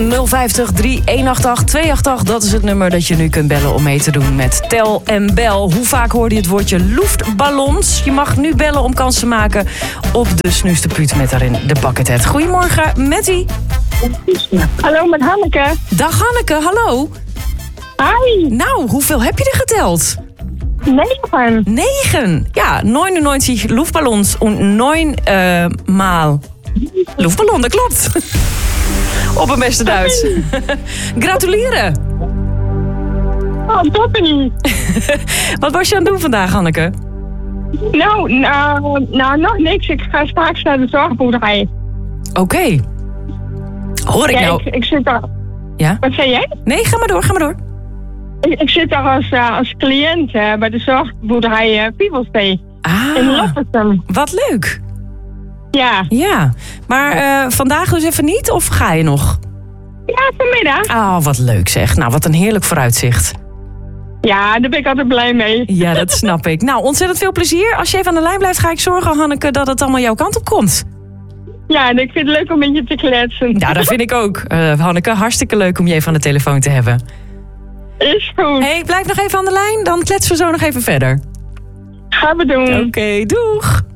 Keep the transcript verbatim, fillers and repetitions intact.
nul vijftig, drie een acht acht, twee acht acht. Dat is het nummer dat je nu kunt bellen om mee te doen met Tel en Bel. Hoe vaak hoorde je het woordje luchtballons? Je mag nu bellen om kans te maken op de snuisterpuut met daarin de buckethead. Goedemorgen, Mettie. Hallo, met Hanneke. Dag Hanneke, hallo. Hi. Nou, hoeveel heb je er geteld? Negen. Negen. Ja, negenenneunzig luchtballons en negen uh, maal luchtballon, dat klopt. Op een beste Duits. Gratuleren. Oh, toppie. Wat was je aan het doen vandaag, Hanneke? Nou, nou, nou, nog niks. Ik ga straks naar de zorgboerderij. Oké. Okay. Hoor ik ja, nou... Ik, ik zit daar... Ja? Wat zei jij? Nee, ga maar door, ga maar door. Ik, ik zit daar als, uh, als cliënt uh, bij de zorgboerderij uh, Piebelstee. Ah, in Loppersum. Wat leuk. Ja. Ja, maar uh, vandaag dus even niet of ga je nog? Ja, vanmiddag. Ah, oh, wat leuk zeg. Nou, wat een heerlijk vooruitzicht. Ja, daar ben ik altijd blij mee. Ja, dat snap ik. Nou, ontzettend veel plezier. Als je even aan de lijn blijft, ga ik zorgen, Hanneke, dat het allemaal jouw kant op komt. Ja, en ik vind het leuk om met je te kletsen. Ja, dat vind ik ook. Uh, Hanneke, hartstikke leuk om je even aan de telefoon te hebben. Is goed. Hey, blijf nog even aan de lijn, dan kletsen we zo nog even verder. Gaan we doen. Oké, okay, doeg.